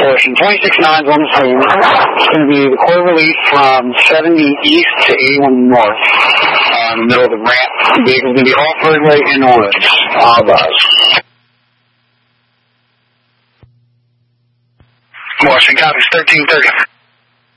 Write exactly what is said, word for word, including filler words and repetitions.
portion. twenty-six nines on the scene. It's going to be the quarter release from seventy east to eighty-one north. Uh, in the middle of the ramp. The vehicle's going to be off roadway in the woods. All right. Washington, copies thirteen thirty.